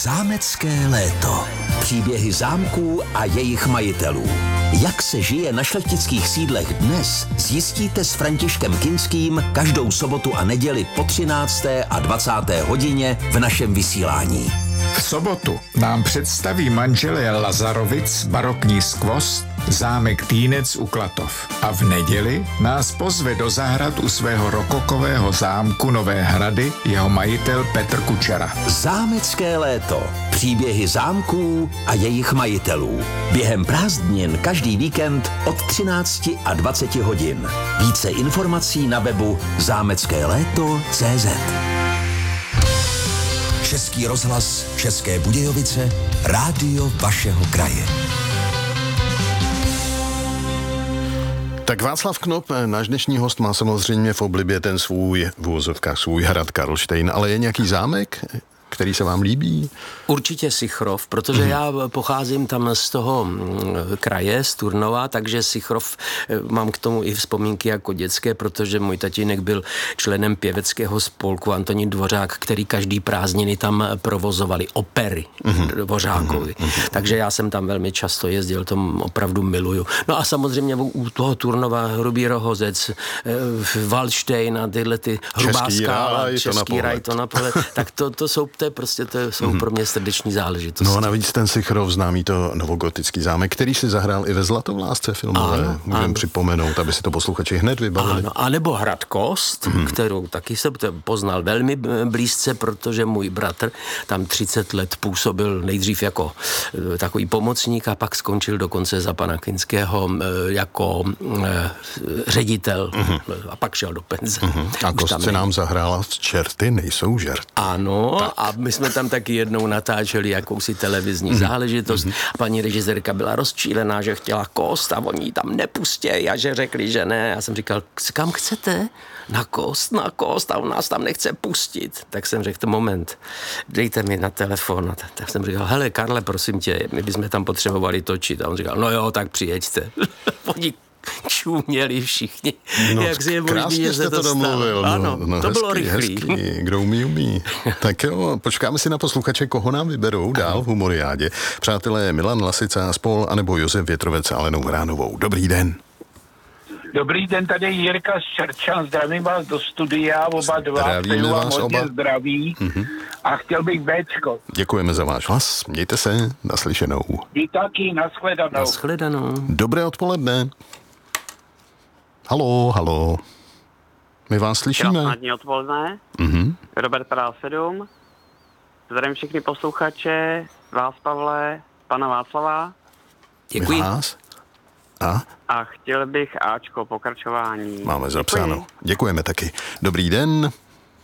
Zámecké léto. Příběhy zámků a jejich majitelů. Jak se žije na šlechtických sídlech dnes, zjistíte s Františkem Kinským každou sobotu a neděli po 13. a 20. hodině v našem vysílání. V sobotu nám představí manželé Lazarovic barokní skvost zámek Týnec u Klatov. A v neděli nás pozve do zahrad u svého rokokového zámku Nové Hrady jeho majitel Petr Kučera. Zámecké léto. Příběhy zámků a jejich majitelů. Během prázdnin každý víkend od 13 a 20 hodin. Více informací na webu zámeckéléto.cz. Český rozhlas České Budějovice, rádio vašeho kraje. Tak Václav Knop, náš dnešní host, má samozřejmě v oblibě ten svůj, v uvozovkách svůj hrad Karlštejn, ale je nějaký zámek, který se vám líbí? Určitě Sichrov, protože já pocházím tam z toho kraje, z Turnova, takže Sichrov mám k tomu i vzpomínky jako dětské, protože můj tatínek byl členem pěveckého spolku Antonín Dvořák, který každý prázdniny tam provozovali opery Dvořákovi. Takže já jsem tam velmi často jezdil, to opravdu miluju. No a samozřejmě u toho Turnova Hrubý Rohozec, Valdštejn a tyhle ty Hrubá skála, Český raj, to na pohled. Tak to jsou pro mě srdeční záležitosti. No a navíc ten Sichrov, známý to novogotický zámek, který si zahrál i ve Zlatovlásce filmové. Můžeme připomenout, aby si to posluchači hned vybavili. Ano, a nebo Hrad Kost, kterou taky jsem poznal velmi blízce, protože můj bratr tam 30 let působil nejdřív jako takový pomocník a pak skončil dokonce za pana Kinského jako ředitel a pak šel do penze. A Kost se nám zahrála v Čerty nejsou žert. Ano, tak. A my jsme tam taky jednou natáčeli jakousi televizní záležitost. Paní režisérka byla rozčílená, že chtěla Kost a oni ji tam nepustějí a že řekli, že ne. Já jsem říkal, kam chcete? Na Kost a on nás tam nechce pustit. Tak jsem řekl, moment, dejte mi na telefon. Tak jsem říkal, hele Karle, prosím tě, my bychom tam potřebovali točit. A on říkal, no jo, tak přijeďte. Oni čuměli všichni. No, jak si je krásně že jste to domluvil. Ano, no, to hezký, bylo rychlý. Kdo umí. Tak jo, počkáme si na posluchače, koho nám vyberou dál v Humoriádě. Přátelé Milan Lasica a spol, anebo Josef Větrovec s Alenou Vránovou. Dobrý den. Dobrý den, tady Jirka z Čerčan, zdravím vás do studia, oba dva, Zdravíme vás oba. Zdraví a chtěl bych Béčko. Děkujeme za váš hlas, mějte se, naslyšenou. Vy taky, nashledanou. Dobré odpoledne. Halo. My vás slyšíme. Krásné odpoledne. Robert Prál 7. Zdravím všechny posluchače, vás Pavle, pana Václava. Děkuji. A chtěl bych Ačko, pokračování. máme zapsáno. Děkujeme taky. Dobrý den.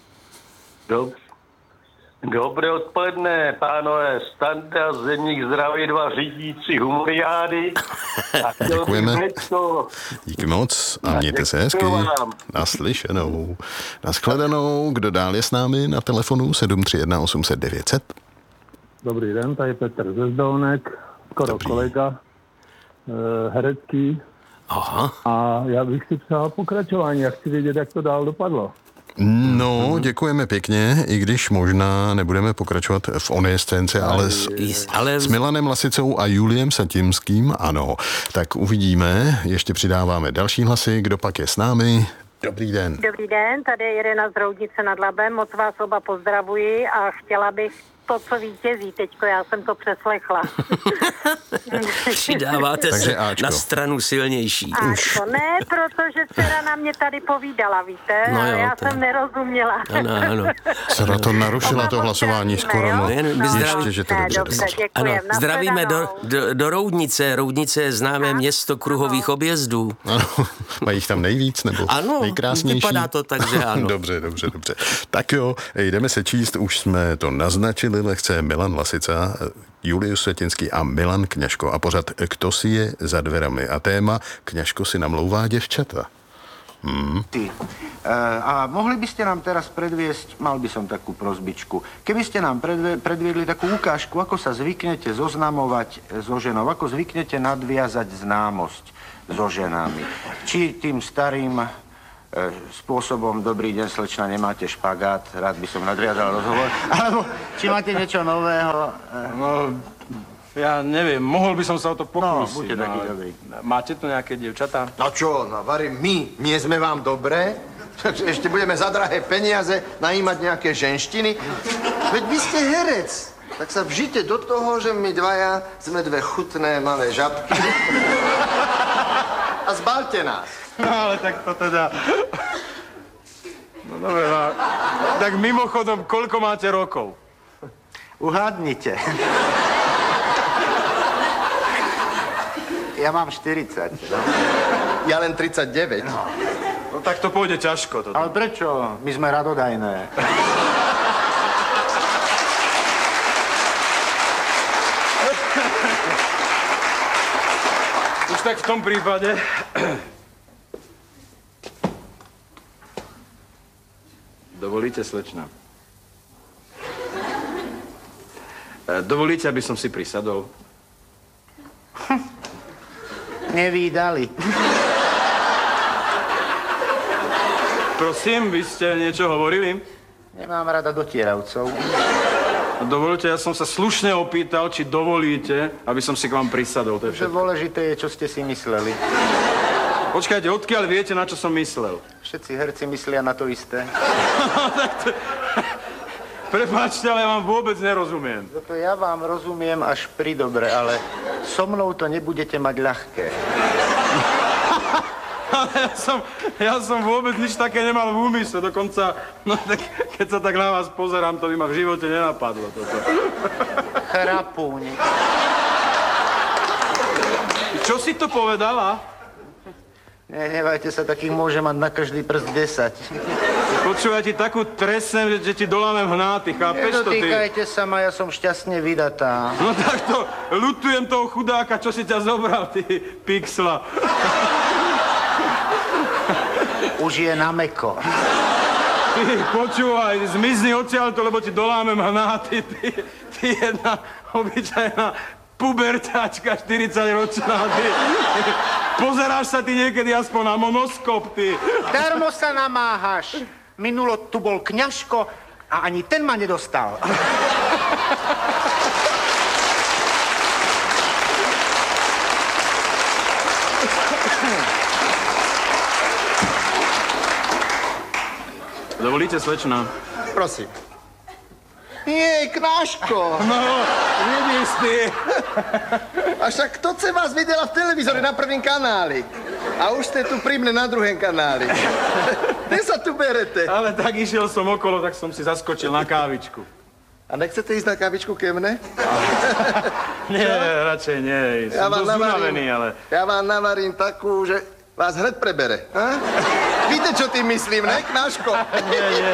Dobré odpoledne, pánové. Standa, Zemník, zdraví, dva řídící Humoriády. Děkujeme. Díky moc a mějte se hezky. Naslyšenou. Nashledanou. Kdo dál je s námi na telefonu 731 800 900? Dobrý den, tady Petr ze Zdolnek, skoro kolega, herecký. Aha. A já bych si přál pokračování, já chci vědět, jak to dál dopadlo. No, děkujeme pěkně, i když možná nebudeme pokračovat v oné scénce, ale s Milanem Lasicou a Juliem Satimským, ano. Tak uvidíme, ještě přidáváme další hlasy, kdo pak je s námi. Dobrý den. Dobrý den, tady je Irena z Roudnice nad Labem, moc vás oba pozdravuji a chtěla bych to, co vítězí, teďko já jsem to přeslechla. Přidáváte se na stranu silnější. Ačko, ne, protože dcera na mě tady povídala, víte, no jo, já jsem nerozuměla. Ano. Dcera to narušila to hlasování skoro, no. Ještě, že to dobře. Ano, zdravíme do Roudnice. Roudnice je známé město kruhových objezdů. Ano, mají jich tam nejvíc, nebo nejkrásnější? Vypadá to tak, že ano. Dobře. Tak jo, jdeme se číst, už jsme to naznačili lehce. Milan Lasica, Julius Světinský a Milan Kňažko. A pořad Kto si je za dverami. A téma Kňažko si namlouvá děvčata. A mohli by ste nám teraz predviesť, mal by som takú prosbičku, keby ste nám predviedli takú ukážku, ako sa zvyknete zoznamovať so ženou, ako zvyknete nadviazať známosť so ženami. Či tým starým spôsobom dobrý deň, slečna, nemáte špagát, rád by som nadriadal rozhovor. Alebo či máte niečo nového? No, ja neviem, mohol by som sa o to pokúsiť. No, buďte taký dobrý. Máte tu nejaké dievčatá? No čo, no varím, my nie sme vám dobré? Ešte budeme za drahé peniaze najímať nejaké ženštiny? Veď vy ste herec. Tak sa vžite do toho, že my dvaja sme dve chutné malé žabky. A zbalte nás. No, ale tak to teda... No dobre, no. Tak mimochodom, koľko máte rokov? Uhádnite. Ja mám 40. No. Ja len 39. No tak to pôjde ťažko. Toto. Ale prečo? My sme radodajné. Už tak v tom prípade... Dovolíte, slečna? Dovolíte, aby som si prisadol? Nevídali. Prosím, vy ste niečo hovorili? Nemám rada dotieravcov. Dovolte, ja som sa slušne opýtal, či dovolíte, aby som si k vám prisadol. To je všetko. Dôležité je, čo ste si mysleli. Počkajte, odkiaľ viete, na čo som myslel? Všetci herci myslia na to isté. Prepáčte, ale ja vám vôbec nerozumiem. Toto ja vám rozumiem až pri dobre, ale so mnou to nebudete mať ľahké. Ale ja som vôbec nič také nemal v úmysle, dokonca, no tak, keď sa tak na vás pozerám, to by ma v živote nenapadlo toto. Chrapúň. Čo si to povedala? Nehnevajte sa, takých môže mať na každý prst 10. Počúvaj, ti takú trestnem, že ti dolámem hnáty, chápeš to ty? Nedotýkajte sa ma, ja som šťastne vydatá. No tak to, ľutujem toho chudáka, čo si ťa zobral, ty pixla. Už je na meko. Ty, počúvaj, zmizni odtiaľto, lebo ti dolámem hnáty, ty jedna obyčajná pubertáčka 40-ročná, ty. Pozeráš sa ty niekedy aspoň na monoskop, ty. Darmo sa namáhaš. Minulo tu bol Kňažko a ani ten ma nedostal. Dovolíte, slečna? Prosím. Nie, Kňažko. No, vidíš ty. A však kto chce vás videla v televízore na prvým kanáli? A už ste tu pri mne na druhém kanáli. Kde sa tu berete? Ale tak išiel som okolo, tak som si zaskočil na kávičku. A nechcete ísť na kávičku ke mne? Nie, radšej nie. Som dosť unavený, ale... Ja vám navarím takú, že vás hned prebere. Víte, čo tým myslím, ne, Kňažko? Nie.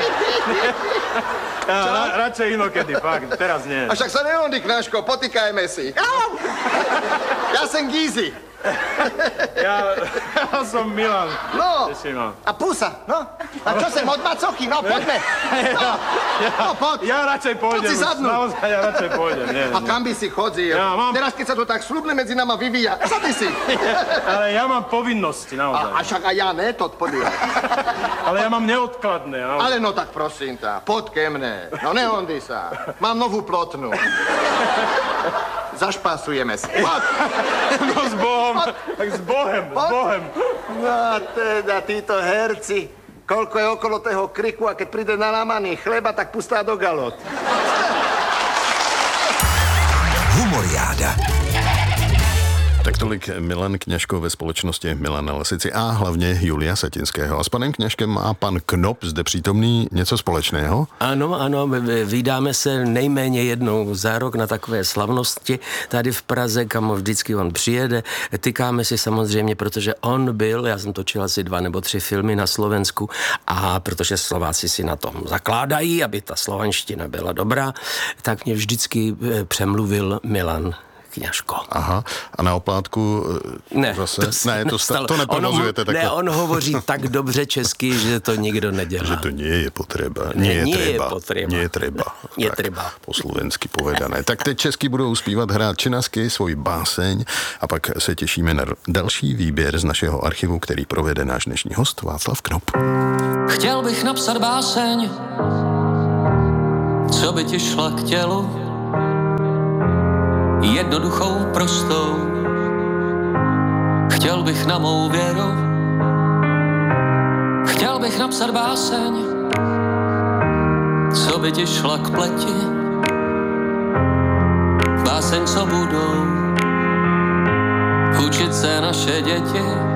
Ja, radšej inokedy, fakt, teraz nie. A však sa neondy, Kňažko, potýkajme si. Ja som Gízy. Ja som Milan. No, a Pusa, no. A čo sem, od macochy, no, poďme. No, poď. Ja radšej pôjdem. Poď si sadnúť. Naozaj, ja radšej pôjdem. Nie. A kam by si chodil? Ja mám... Teraz, keď sa to tak slubne medzi nama vyvíja, sadni si. Ale ja mám povinnosti, naozaj. A však aj ja, ne, to podívaj. Ale ja mám neodkladné, naozaj. Ale no tak prosím ťa, poď ke mne. No nehondi sa. Mám novú plotnu. Zašpásujeme si. Poď. No s Bohom. Tak s Bohem, s Bohem. No teda, títo herci, koľko je okolo toho kriku a keď príde na lámaný chleba, tak pustá do galot. Humoriáda. Tak tolik Milan Kňažko ve společnosti Milana Lasici a hlavně Julia Satinského. A s panem Kňažkem má pan Knop zde přítomný něco společného? Ano, vydáme se nejméně jednou za rok na takové slavnosti tady v Praze, kam vždycky on přijede. Tykáme si samozřejmě, protože on byl, já jsem točil asi 2 nebo 3 filmy na Slovensku a protože Slováci si na tom zakládají, aby ta slovanština byla dobrá, tak mě vždycky přemluvil Milan kňažko. Aha, a na oplátku ne, zase? To neprovozujete takhle. Ne, on hovoří tak dobře česky, že to nikdo nedělá. Že to nie je potreba. Nie je treba. Po slovensky povedané. Tak teď česky budou zpívat hrát Činasky svůj báseň a pak se těšíme na další výběr z našeho archivu, který provede náš dnešní host Václav Knop. Chtěl bych napsat báseň, co by ti šla k tělu, jednoduchou, prostou. Chtěl bych na mou věru, chtěl bych napsat báseň, co by ti šla k pleti, báseň, co budou učit se naše děti.